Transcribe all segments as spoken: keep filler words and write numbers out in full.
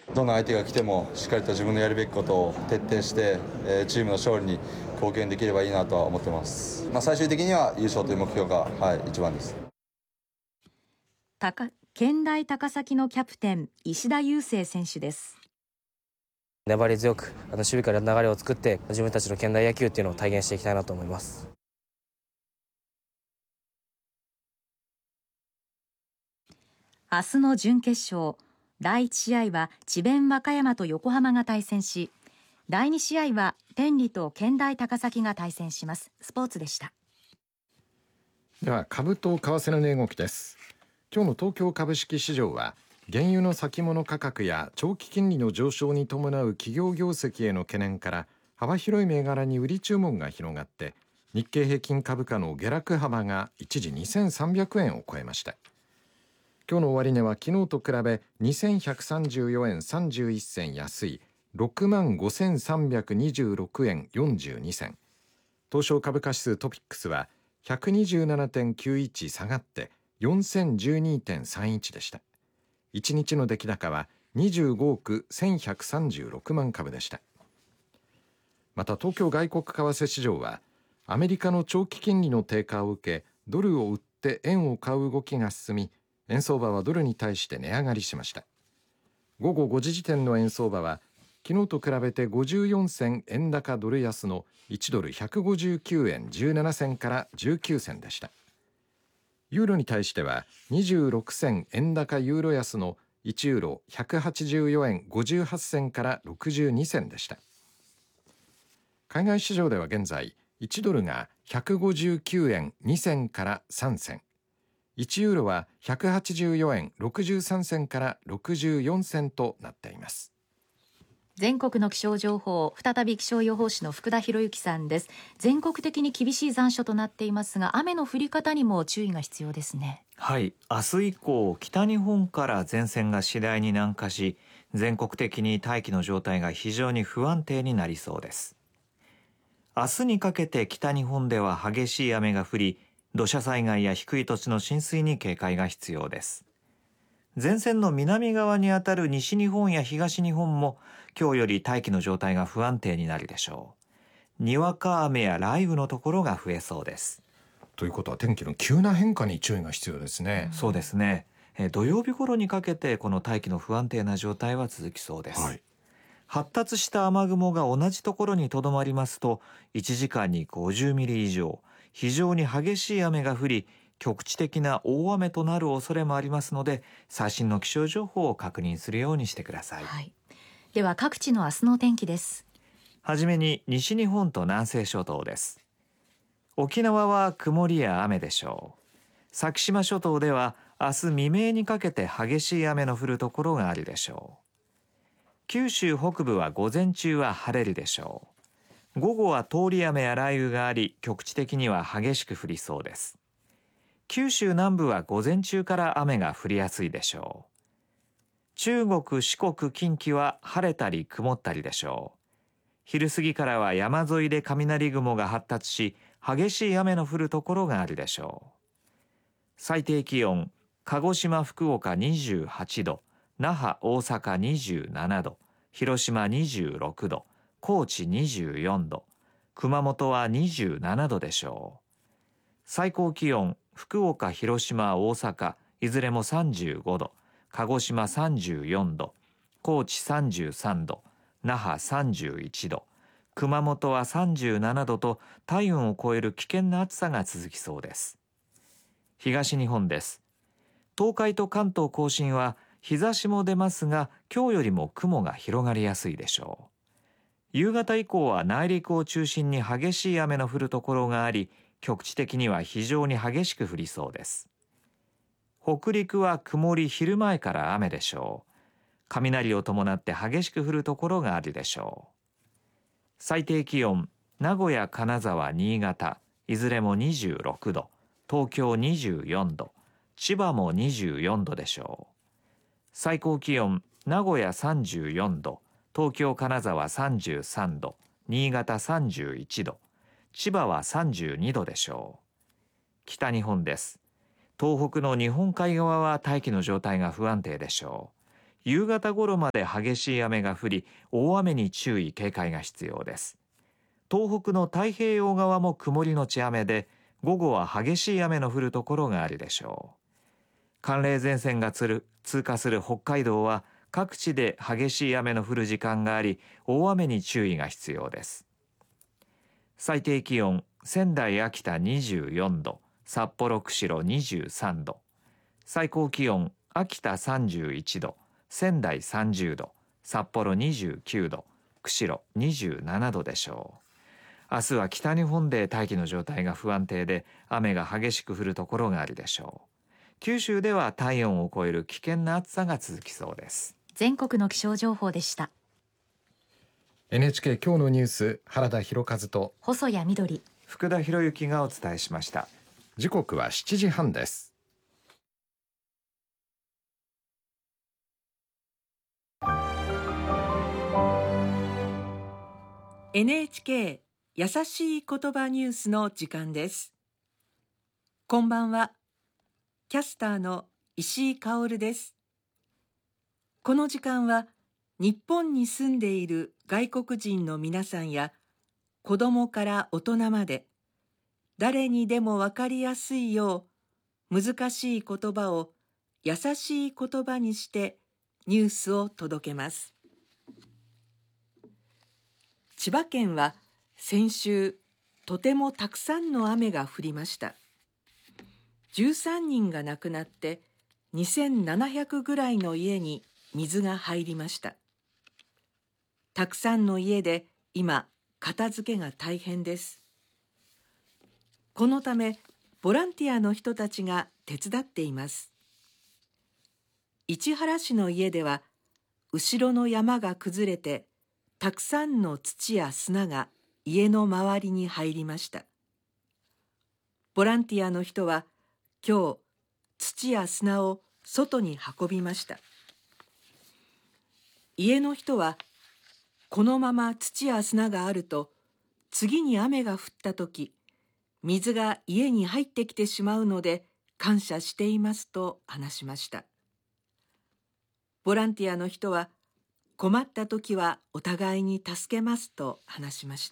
どんな相手が来てもしっかりと自分のやるべきことを徹底して、えーチームの勝利に貢献できればいいなとは思ってます。まあ、最終的には優勝という目標が、はい、一番です。 高健大高崎のキャプテン石田雄星選手です。 粘り強くあの守備から流れを作って自分たちの県大野球っていうのを体現していきたいなと思います。 明日の準決勝、だいいち試合は智弁和歌山と横浜が対戦し、だいに試合は天理と健大高崎が対戦します。スポーツでした。 では株と為替の値動きです。今日の東京株式市場は原油の先物価格や長期金利の上昇に伴う企業業績への懸念から幅広い銘柄に売り注文が広がって日経平均株価の下落幅が一時にせんさんびゃくえんを超えました。今日の終値は昨日と比べにせんひゃくさんじゅうよえんさんじゅういっせん安い ろくまんごせんさんびゃくにじゅうろくえんよんじゅうにせん。東証株価指数トピックスは ひゃくにじゅうななてんきゅういち 下がってよんせんじゅうにてんさんいち でした。いちにちの出来高はにじゅうごおくせんひゃくさんじゅうろくまん株でした。また東京外国為替市場はアメリカの長期金利の低下を受けドルを売って円を買う動きが進み、円相場はドルに対して値上がりしました。午後ごじ時点の円相場は昨日と比べてごじゅうよん銭円高ドル安のいちドルひゃくごじゅうきゅうえんじゅうなな銭からじゅうきゅう銭でした。ユーロに対してはにじゅうろく銭円高ユーロ安のいちユーロひゃくはちじゅうよえんごじゅうはち銭からろくじゅうに銭でした。海外市場では現在いちドルがひゃくごじゅうきゅうえんに銭からさん銭、いちユーロはひゃくはちじゅうよえんろくじゅうさん銭からろくじゅうよん銭となっています。 全国の気象情報、再び気象予報士の福田博之さんです。全国的に厳しい残暑となっていますが、雨の降り方にも注意が必要ですね。 はい、明日以降北日本から前線が次第に南下し、全国的に大気の状態が非常に不安定になりそうです。明日にかけて北日本では激しい雨が降り、土砂災害や低い土地の浸水に警戒が必要です。前線の南側にあたる西日本や東日本も今日より大気の状態が不安定になるでしょう。にわか雨や雷雨のところが増えそうです。 ということは天気の急な変化に注意が必要ですね。 そうですね。え土曜日頃にかけてこの大気の不安定な状態は続きそうです。はい、発達した雨雲が同じところにとどまりますといちじかんにごじゅうミリ以上、非常に激しい雨が降り、局地的な大雨となる恐れもありますので、最新の気象情報を確認するようにしてください。 はい、では各地の明日の天気です。 はじめに西日本と南西諸島です。沖縄は曇りや雨でしょう。先島諸島では明日未明にかけて激しい雨の降るところがあるでしょう。九州北部は午前中は晴れるでしょう。午後は通り雨や雷雨があり、局地的には激しく降りそうです。九州南部は午前中から雨が降りやすいでしょう。中国、四国、近畿は晴れたり曇ったりでしょう。昼過ぎからは山沿いで雷雲が発達し、激しい雨の降るところがあるでしょう。最低気温、鹿児島、福岡にじゅうはちど、那覇、大阪にじゅうななど、広島にじゅうろくど、高知にじゅうよんど、熊本はにじゅうななどでしょう。最高気温、福岡、広島、大阪、いずれもさんじゅうごど、鹿児島さんじゅうよんど、高知さんじゅうさんど、那覇さんじゅういちど、熊本はさんじゅうななどと体温を超える危険な暑さが続きそうです。東日本です。東海と関東甲信は日差しも出ますが、今日よりも雲が広がりやすいでしょう。夕方以降は内陸を中心に激しい雨の降るところがあり、局地的には非常に激しく降りそうです。北陸は曇り、昼前から雨でしょう。雷を伴って激しく降るところがあるでしょう。最低気温、名古屋、金沢、新潟、いずれもにじゅうろくど、東京にじゅうよんど、千葉もにじゅうよんどでしょう。最高気温、名古屋さんじゅうよんど、東京、金沢さんじゅうさんど、新潟さんじゅういちど、千葉はさんじゅうにどでしょう。北日本です。東北の日本海側は大気の状態が不安定でしょう。 夕方頃まで激しい雨が降り、大雨に注意警戒が必要です。東北の太平洋側も曇りのち雨で、午後は激しい雨の降るところがあるでしょう。寒冷前線がつる通過する北海道は各地で激しい雨の降る時間があり、大雨に注意が必要です。最低気温、仙台、秋田にじゅうよんど、札幌、釧路にじゅうさんど、最高気温、秋田さんじゅういちど、仙台さんじゅうど、札幌にじゅうきゅうど、釧路にじゅうななどでしょう。明日は北日本で大気の状態が不安定で、雨が激しく降るところがあるでしょう。九州では体温を超える危険な暑さが続きそうです。 全国の気象情報でした。 エヌエイチケー 今日のニュース、原田博和と細谷みどり、 福田博之がお伝えしました。 時刻はしちじはんです。 エヌエイチケー 優しい言葉ニュースの時間です。こんばんは。キャスターの石井香織です。この時間は日本に住んでいる外国人の皆さんや子どもから大人まで誰にでもわかりやすいよう難しい言葉を優しい言葉にしてニュースを届けます。千葉県は先週とてもたくさんの雨が降りました。じゅうさんにんが亡くなってにせんななひゃくぐらいの家に水が入りました。たくさんの家で今片付けが大変です。このためボランティアの人たちが手伝っています。市原市の家では後ろの山が崩れてたくさんの土や砂が家の周りに入りました。ボランティアの人は今日土や砂を外に運びました。家の人はこのまま土や砂があると次に雨が降ったとき水が家に入ってきてしまうので感謝していますと話しました。ボランティアの人は困ったときはお互いに助けますと話しました。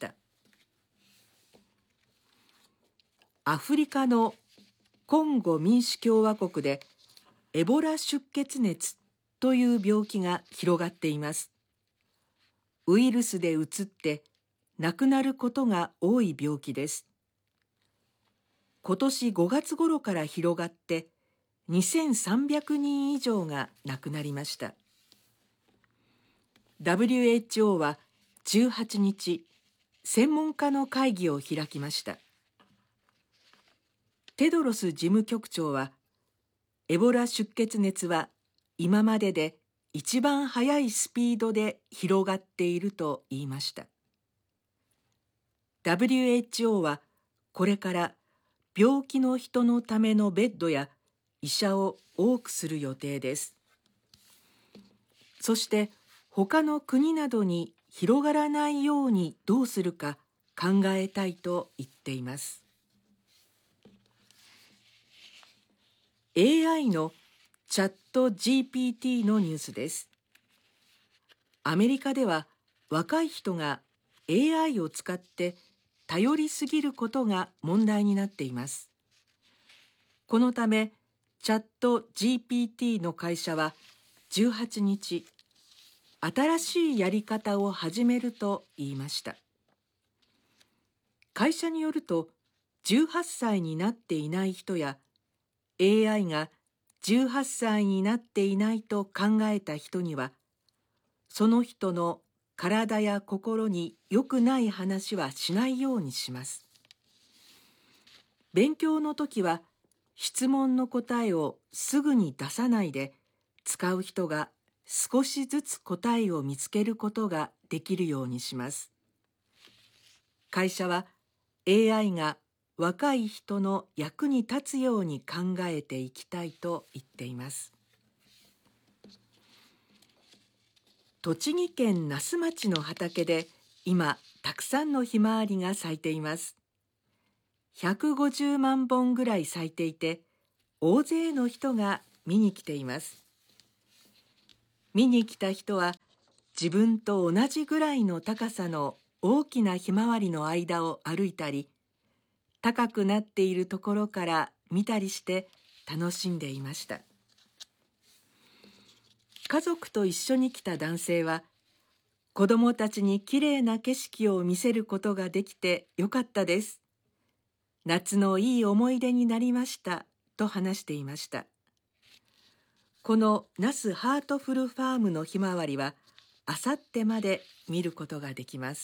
アフリカのコンゴ民主共和国でエボラ出血熱という病気が広がっています。ウイルスでうつって亡くなることが多い病気です。今年ごがつ頃から広がってにせんさんびゃくにん以上が亡くなりました。ダブリューエイチオー はじゅうはちにち、専門家の会議を開きました。テドロス事務局長は、エボラ出血熱は今までで一番速いスピードで広がっていると言いました。ダブリューエイチオー はこれから病気の人のためのベッドや医者を多くする予定です。そして他の国などに広がらないようにどうするか考えたいと言っています。エーアイ のチャット ジーピーティー のニュースです。アメリカでは若い人が エーアイ を使って頼りすぎることが問題になっています。このためチャット ジーピーティー の会社はじゅうはちにち、新しいやり方を始めると言いました。会社によると、じゅうはっさいになっていない人やエーアイ がじゅうはっさいになっていないと考えた人には、その人の体や心に良くない話はしないようにします。勉強の時は質問の答えをすぐに出さないで、使う人が少しずつ答えを見つけることができるようにします。会社は エーアイ が若い人の役に立つように考えていきたいと言っています。栃木県那須町の畑で今たくさんのひまわりが咲いています。ひゃくごじゅうまんぼんぐらい咲いていて、大勢の人が見に来ています。 見に来た人は自分と同じぐらいの高さの大きなひまわりの間を歩いたり、高くなっているところから見たりして楽しんでいました。家族と一緒に来た男性は、子供たちにきれいな景色を見せることができてよかったです。夏のいい思い出になりましたと話していました。この那須ハートフルファームのひまわりは、あさってまで見ることができます。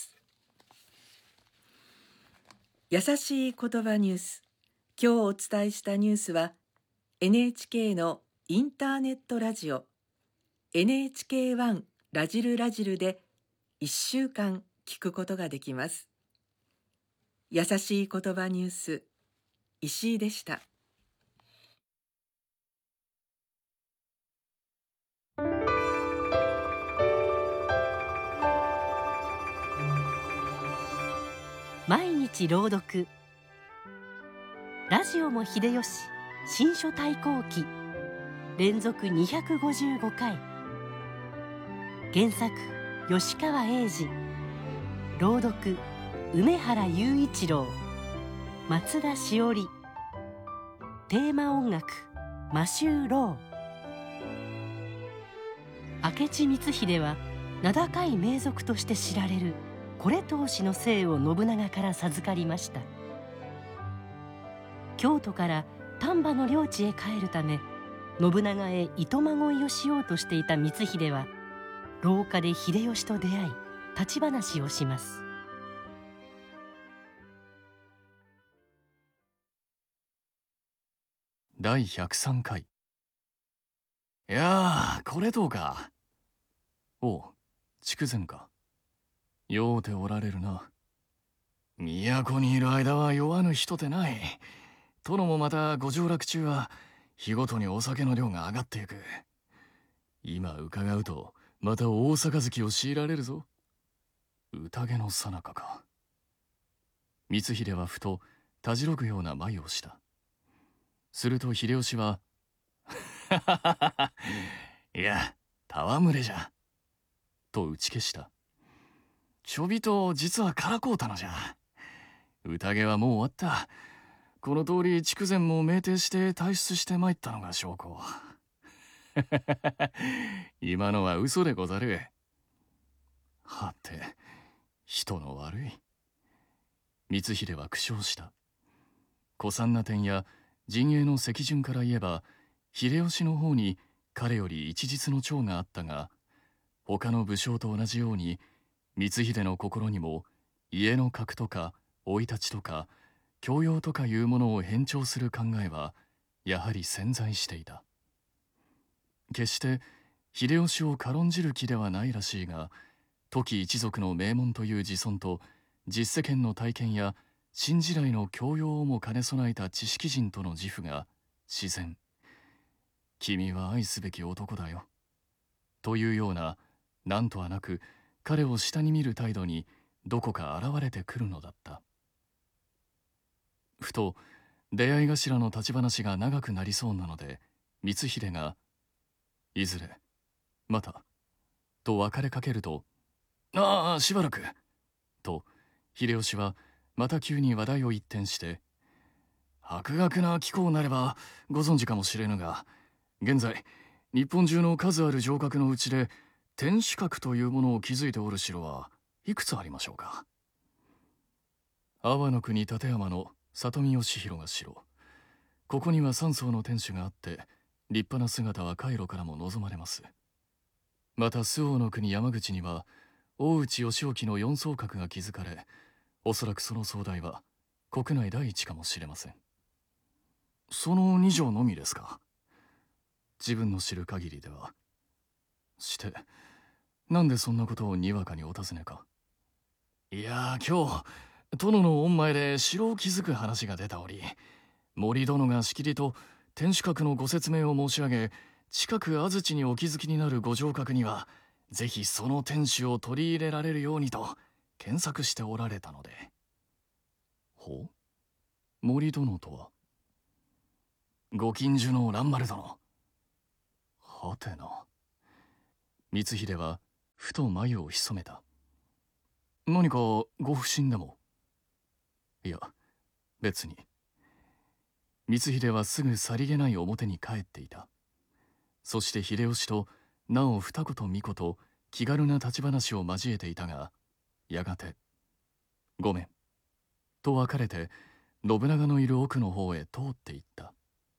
優しい言葉ニュース。今日お伝えしたニュースは エヌエイチケー のインターネットラジオ エヌエイチケーワン ラジルラジルでいっしゅうかん聞くことができます。優しい言葉ニュース、石井でした。 毎日朗読。ラジオも秀吉、新書対抗記連続にひゃくごじゅうごかい。原作吉川英治、朗読梅原雄一郎、松田しおり。テーマ音楽マシュー・ロー。明智光秀は名高い名族として知られる是遠氏の姓を信長から授かりました。京都から丹波の領地へ帰るため信長へ糸まごいをしようとしていた光秀は廊下で秀吉と出会い立ち話をします。 だいひゃくさんかい。いやー、これどうか。おう、筑前か。酔うておられるな。都にいる間は酔わぬ人でない。殿もまたご上洛中は日ごとにお酒の量が上がっていく。今伺うとまた大杯を強いられるぞ。宴の最中か。光秀はふとたじろぐような眉をした。すると秀吉はいや、戯れじゃと打ち消した。ちょびと実はからこうたのじゃ。宴はもう終わった。この通り筑前も酩酊して退出して参ったのが証拠。今のは嘘でござる。はて、人の悪い。光秀は苦笑した。古参な点や陣営の席順から言えば秀吉の方に彼より一日の長があったが、他の武将と同じように光秀の心にも家の格とか生い立ちとか教養とかいうものを偏重する考えはやはり潜在していた。決して秀吉を軽んじる気ではないらしいが、時一族の名門という自尊と実世間の体験や新時代の教養をも兼ね備えた知識人との自負が自然。君は愛すべき男だよ。というような、なんとはなく彼を下に見る態度にどこか現れてくるのだった。ふと出会い頭の立ち話が長くなりそうなので、光秀が「いずれまた」と別れかけると「ああしばらく」と秀吉はまた急に話題を一転して「博学な貴公なればご存知かもしれぬが、現在日本中の数ある城郭のうちで天守閣というものを築いておる城はいくつありましょうか。阿波の国立山の里見義弘が城。ここには三層の天守があって立派な姿は海路からも望まれます。また周防の国山口には大内義興の四層閣が築かれ、おそらくその総代は国内第一かもしれません。その二城のみですか。自分の知る限りでは。して、なんでそんなことをにわかにお尋ねか。いやー、今日殿の御前で城を築く話が出た折、森殿がしきりと天守閣のご説明を申し上げ、近く安土にお築きになるご城郭にはぜひその天守を取り入れられるようにと検索しておられたので。ほう、森殿とはご近所の蘭丸殿。はてな。 光秀はふと眉を潜めた。何かご不審でも？いや、別に。光秀はすぐさりげない表に帰っていた。そして秀吉となお二言三言気軽な立ち話を交えていたが、やがて「ごめん」と別れて信長のいる奥の方へ通っていった。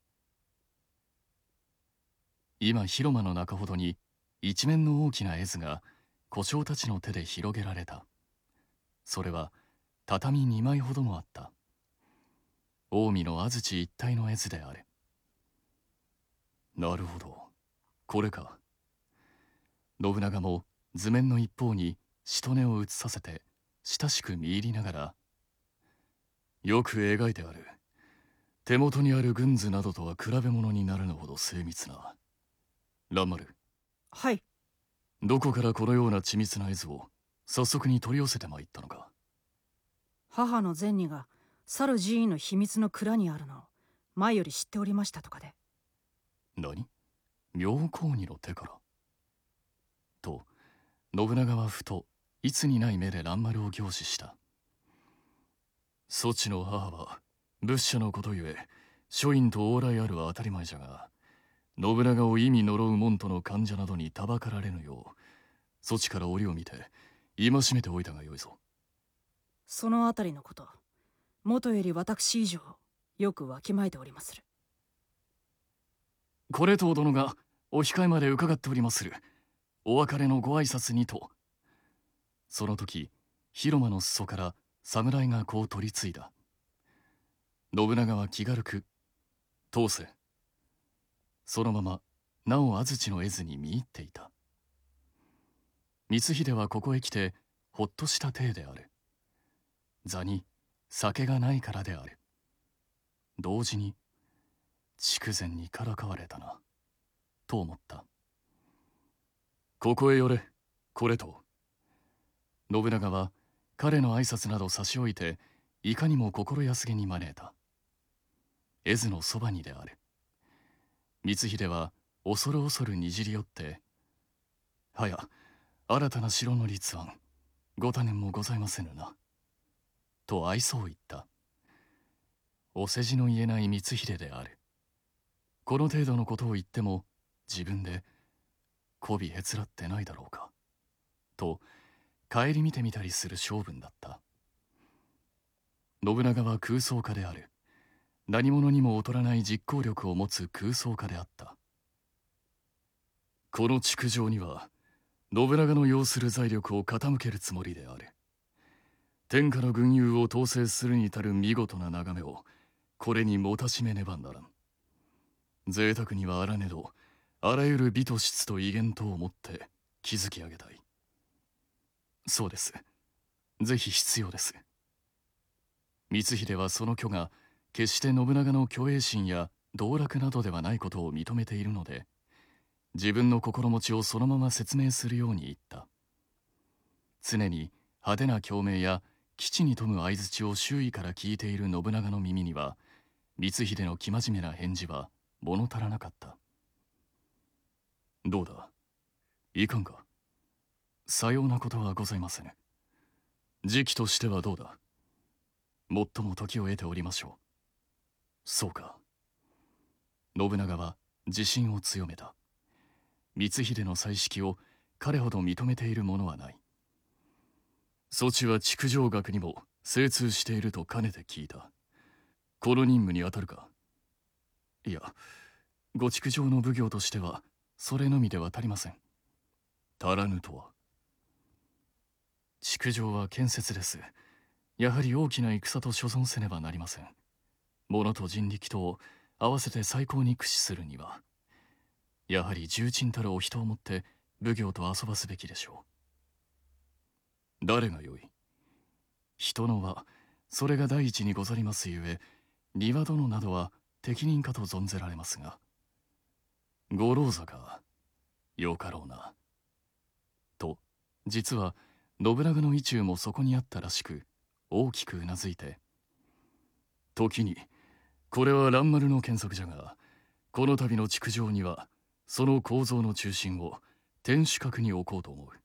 今広間の中ほどに一面の大きな絵図が小姓たちの手で広げられた。それは畳二枚ほどもあった。近江の安土一帯の絵図である。なるほど、これか。信長も図面の一方にしとねを写させて親しく見入りながら、よく描いてある。手元にある軍図などとは比べ物にならぬほど精密な。蘭丸。 はい。 どこからこのような緻密な絵図を早速に取り寄せてまいったのか。 母の善にが猿寺院の秘密の蔵にあるのを前より知っておりましたとかで。 何？妙高二の手から。と信長はふといつにない目で蘭丸を凝視した。そちの母は仏者のことゆえ書院と往来あるは当たり前じゃが、信長を意味呪う門徒の患者などにたばかられぬよう、そちから折を見て戒めておいたがよいぞ。 そのあたりのこと、元より私以上よくわきまえておりまする。 これと殿がお控えまで伺っておりまする。お別れのご挨拶にと。その時広間の裾から侍がこう取り継いだ。信長は気軽く「通せ」。そのままなお安土の絵図に見入っていた。光秀はここへ来てほっとした体である。座に酒がないからである。同時に筑前にからかわれたなと思った。ここへ寄れ、これと。信長は彼の挨拶など差し置いていかにも心安げに招いた。絵図のそばにである。光秀は恐る恐るにじり寄って「はや新たな城の立案ご多年もございませぬな」と愛想を言った。お世辞の言えない光秀である。この程度のことを言っても自分で媚びへつらってないだろうかと顧みてみたりする性分だった。信長は空想家である。何者にも劣らない実行力を持つ空想家であった。この築城には信長の要する財力を傾けるつもりである。天下の軍友を統制するに至る見事な眺めをこれにもたしめねばならん。贅沢にはあらねどあらゆる美と質と威厳とをもって築き上げたい。そうです。ぜひ必要です。光秀はその挙が決して信長の虚栄心や道楽などではないことを認めているので、自分の心持ちをそのまま説明するように言った。常に派手な共鳴や基地に富む相槌を周囲から聞いている信長の耳には、光秀の生真面目な返事は物足らなかった。どうだ、いかんか。さようなことはございません。時期としてはどうだ。もっとも時を得ておりましょう。そうか。信長は自信を強めた。光秀の才識を彼ほど認めている者はない。そちは築城学にも精通しているとかねて聞いた。この任務に当たるか。いや、ご築城の奉行としてはそれのみでは足りません。足らぬとは。築城は建設です。やはり大きな戦と所存せねばなりません。物と人力とを合わせて最高に駆使するには、やはり重鎮たるお人をもって奉行と遊ばすべきでしょう。誰がよい。人のはそれが第一にござりますゆえ、庭殿などは適任かと存ぜられますが、五郎坂よかろうな。と実は信長の意中もそこにあったらしく、大きくうなずいて、時にこれは蘭丸の検索じゃが、この度の築城にはその構造の中心を天守閣に置こうと思う。